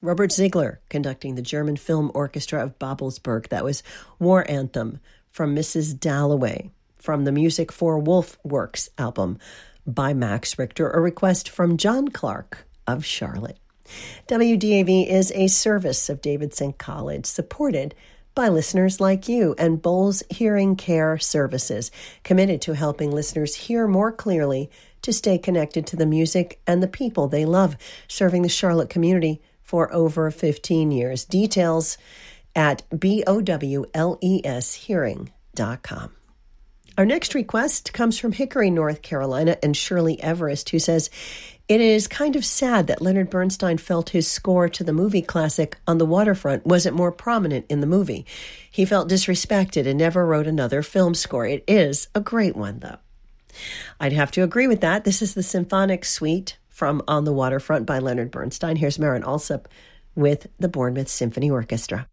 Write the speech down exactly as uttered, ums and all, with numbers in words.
Robert Ziegler conducting the German Film Orchestra of Babelsberg. That was War Anthem from Missus Dalloway from the Music for Wolf Works album by Max Richter, a request from John Clark of Charlotte. W D A V is a service of Davidson College, supported by listeners like you, and Bowles Hearing Care Services, committed to helping listeners hear more clearly to stay connected to the music and the people they love, serving the Charlotte community for over fifteen years. Details at bowles hearing dot com. Our next request comes from Hickory, North Carolina, and Shirley Everest, who says, "It is kind of sad that Leonard Bernstein felt his score to the movie classic On the Waterfront wasn't more prominent in the movie. He felt disrespected and never wrote another film score. It is a great one, though." I'd have to agree with that. This is the symphonic suite from On the Waterfront by Leonard Bernstein. Here's Marin Alsop with the Bournemouth Symphony Orchestra.